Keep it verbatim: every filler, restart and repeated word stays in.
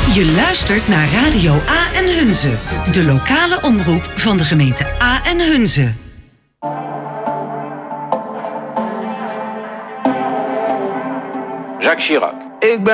Je luistert naar Radio A en Hunze. De lokale omroep van de gemeente A en Hunze. Jacques Chirac. Ik ben